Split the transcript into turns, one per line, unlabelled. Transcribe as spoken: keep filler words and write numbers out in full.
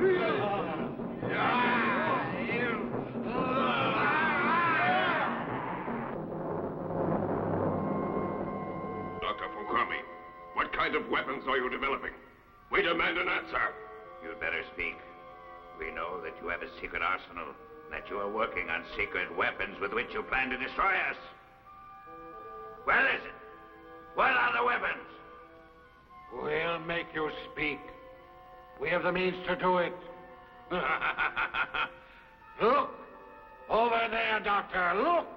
Doctor Fukami, what kind of weapons are you developing? We demand an answer.
You'd better speak. We know that you have a secret arsenal, that you are working on secret weapons with which you plan to destroy us. Where is it? What are the weapons?
We'll make you speak. We have the means to do it. Look! Over there, Doctor, look!